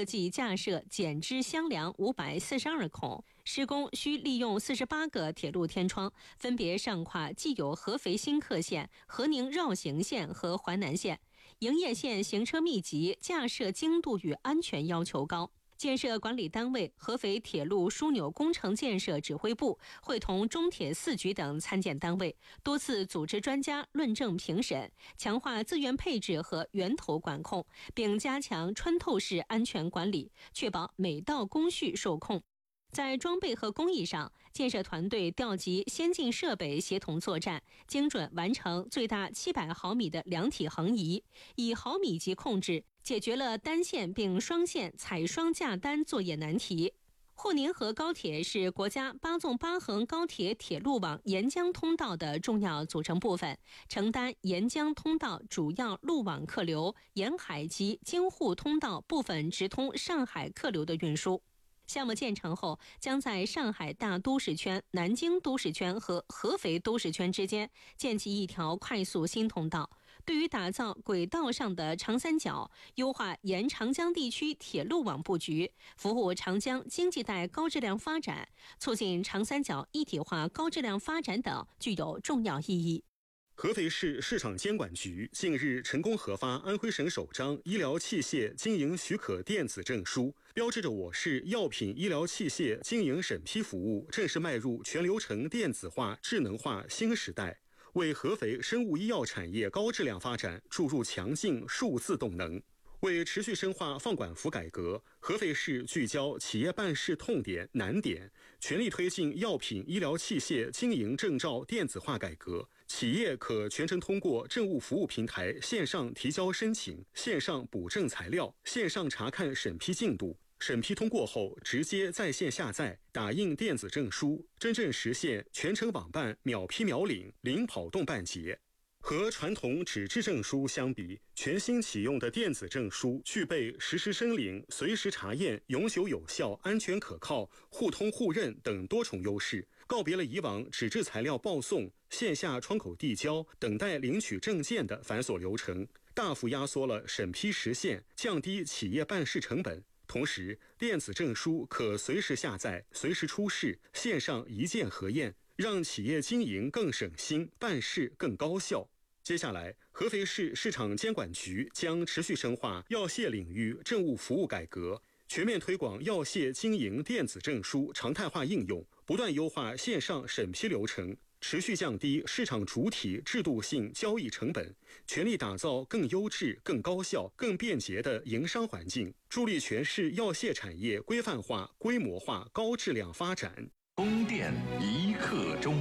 设计架设减支箱梁542孔，施工需利用48个铁路天窗，分别上跨既有合肥新客线、河宁绕行线和淮南线。营业线行车密集，架设精度与安全要求高。建设管理单位合肥铁路枢纽工程建设指挥部会同中铁4局等参建单位多次组织专家论证评审，强化资源配置和源头管控，并加强穿透式安全管理，确保每道工序受控。在装备和工艺上，建设团队调集先进设备协同作战，精准完成最大700毫米的量体横移，以毫米级控制，解决了单线并双线采双架单作业难题。沪宁河高铁是国家8纵8横高铁铁路网沿江通道的重要组成部分，承担沿江通道主要路网客流、沿海及京沪通道部分直通上海客流的运输。项目建成后，将在上海大都市圈、南京都市圈和合肥都市圈之间建起一条快速新通道，对于打造轨道上的长三角、优化沿长江地区铁路网布局、服务长江经济带高质量发展、促进长三角一体化高质量发展等具有重要意义。 合肥市市场监管局近日成功核发安徽省首张医疗器械经营许可电子证书，标志着我市药品医疗器械经营审批服务正式迈入全流程电子化、智能化新时代，为合肥生物医药产业高质量发展注入强劲数字动能。为持续深化放管服改革，合肥市聚焦企业办事痛点难点，全力推进药品医疗器械经营证照电子化改革。企业可全程通过政务服务平台线上提交申请、线上补证材料、线上查看审批进度，审批通过后直接在线下载、打印电子证书，真正实现全程网办、秒批秒领、零跑动办结。和传统纸质证书相比，全新启用的电子证书具备实时申领、随时查验、永久有效、安全可靠、互通互认等多重优势，告别了以往纸质材料报送、线下窗口递交、等待领取证件的繁琐流程，大幅压缩了审批时限，降低企业办事成本。同时，电子证书可随时下载、随时出示，线上一键核验，让企业经营更省心，办事更高效。接下来，合肥市市场监管局将持续深化药械领域政务服务改革，全面推广药械经营电子证书常态化应用，不断优化线上审批流程，持续降低市场主体制度性交易成本，全力打造更优质、更高效、更便捷的营商环境，助力全市药械产业规范化、规模化、高质量发展。 供电一刻钟。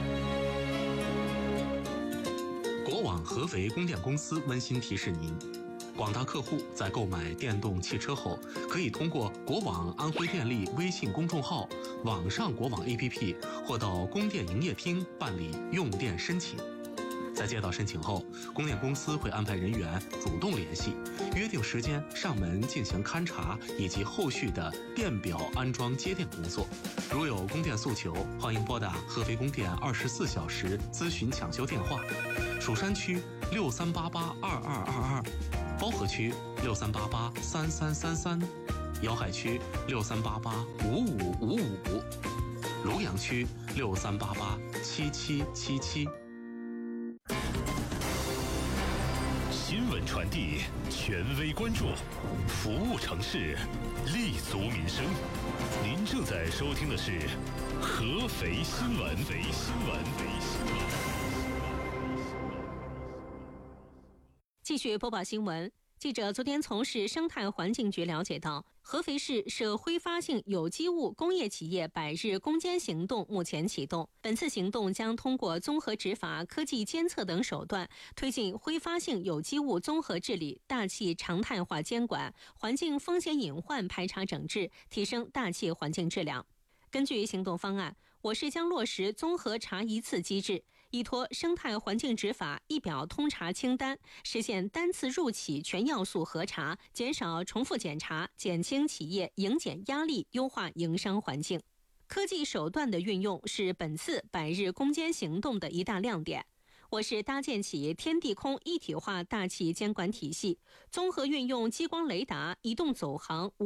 国网合肥供电公司温馨提示您，广大客户在购买电动汽车后，可以通过国网安徽电力微信公众号、网上国网 APP 或到供电营业厅办理用电申请。在接到申请后，供电公司会安排人员主动联系，约定时间上门进行勘查以及后续的电表安装接电工作。如有供电诉求，欢迎拨打合肥供电24小时咨询抢修电话：蜀山区63882222，包河区63883333，瑶海区63885555，庐阳区63887777。 新闻传递，权威关注，服务城市，立足民生。您正在收听的是合肥新闻。 继续播报新闻。记者昨天从市生态环境局了解到，合肥市涉挥发性有机物工业企业100日攻坚行动目前启动。本次行动将通过综合执法、科技监测等手段，推进挥发性有机物综合治理、大气常态化监管、环境风险隐患排查整治，提升大气环境质量。根据行动方案，我市将落实综合查一次机制，依托生态环境执法一表通查清单，实现单次入企全要素核查，减少重复检查，减轻企业营检压力，优化营商环境。科技手段的运用是本次100日攻坚行动的一大亮点。我市搭建起天地空一体化大气监管体系，综合运用激光雷达、移动走航、